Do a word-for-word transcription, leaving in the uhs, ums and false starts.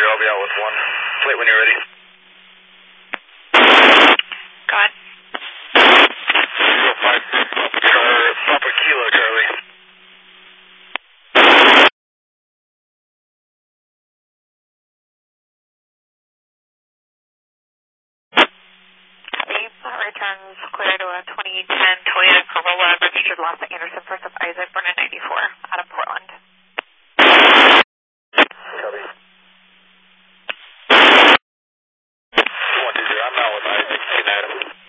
I'll be out with one. Wait when you're ready. Go ahead. Zero five Papa, Char- Papa Kilo, Charlie. Returns clear to a twenty ten Toyota Corolla registered loss at Anderson First of Isaac, Vernon ninety-four, out of Portland. Copy. one two zero, I'm out with Isaac, United.